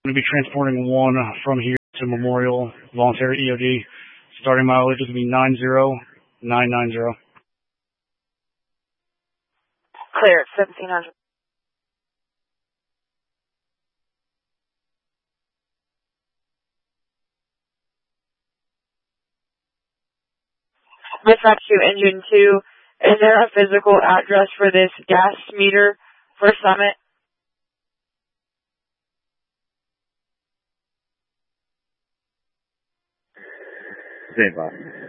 going to be transporting one from here to Memorial, voluntary EOD. Starting mileage is going to be 90990. Clear, 1700. Dispatch to Engine 2, is there a physical address for this gas meter for Summit? Stand by.